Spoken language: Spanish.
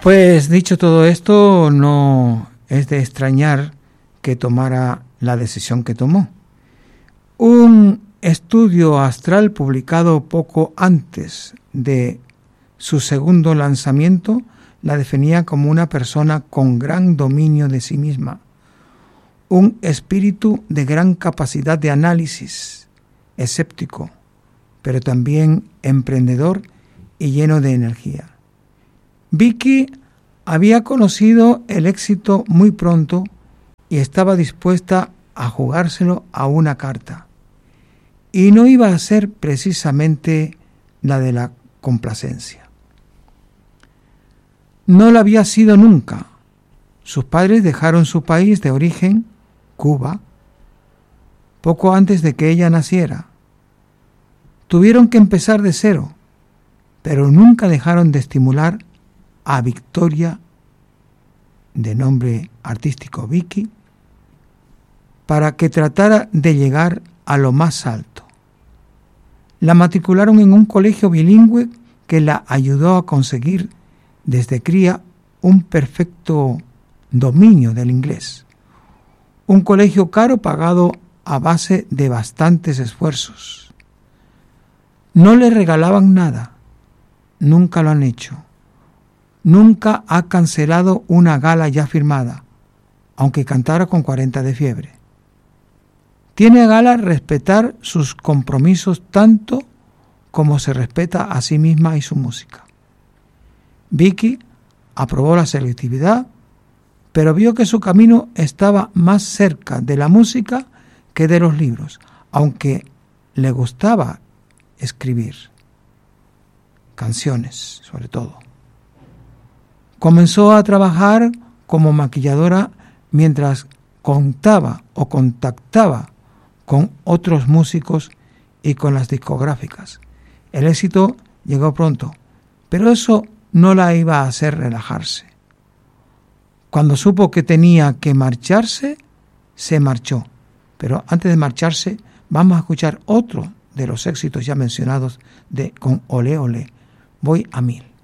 Pues dicho todo esto, no es de extrañar que tomara la decisión que tomó. Un estudio astral publicado poco antes de su segundo lanzamiento la definía como una persona con gran dominio de sí misma, un espíritu de gran capacidad de análisis, escéptico, pero también emprendedor y lleno de energía. Vicky había conocido el éxito muy pronto y estaba dispuesta a jugárselo a una carta. Y no iba a ser precisamente la de la complacencia. No lo había sido nunca. Sus padres dejaron su país de origen, Cuba, poco antes de que ella naciera. Tuvieron que empezar de cero, pero nunca dejaron de estimular a Victoria, de nombre artístico Vicky, para que tratara de llegar a lo más alto. La matricularon en un colegio bilingüe que la ayudó a conseguir desde cría un perfecto dominio del inglés. Un colegio caro pagado a base de bastantes esfuerzos. No le regalaban nada, nunca lo han hecho. Nunca ha cancelado una gala ya firmada, aunque cantara con 40 de fiebre. Tiene a gala respetar sus compromisos tanto como se respeta a sí misma y su música. Vicky aprobó la selectividad, pero vio que su camino estaba más cerca de la música que de los libros, aunque le gustaba escribir canciones, sobre todo. Comenzó a trabajar como maquilladora mientras contactaba con otros músicos y con las discográficas. El éxito llegó pronto, pero eso no la iba a hacer relajarse. Cuando supo que tenía que marcharse, se marchó. Pero antes de marcharse, vamos a escuchar otro de los éxitos ya mencionados con Olé Olé, Voy a 1000.